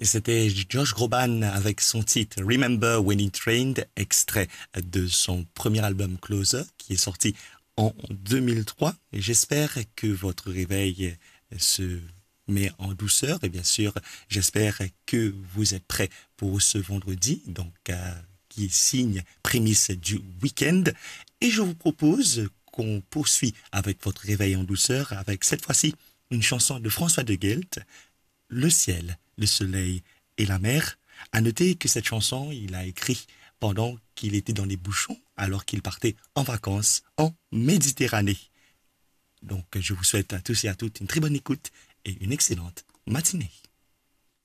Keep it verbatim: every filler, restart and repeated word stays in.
Et c'était Josh Groban avec son titre Remember When It Rained, extrait de son premier album Closer qui est sorti en deux mille trois. Et j'espère que votre réveil se met en douceur et bien sûr, j'espère que vous êtes prêts pour ce vendredi, donc euh, qui signe prémisse du week-end. Et je vous propose qu'on poursuit avec votre réveil en douceur avec cette fois-ci une chanson de François de Guelt, Le ciel, le soleil et la mer. À noter que cette chanson, il a écrit pendant qu'il était dans les bouchons, alors qu'il partait en vacances en Méditerranée. Donc, je vous souhaite à tous et à toutes une très bonne écoute et une excellente matinée.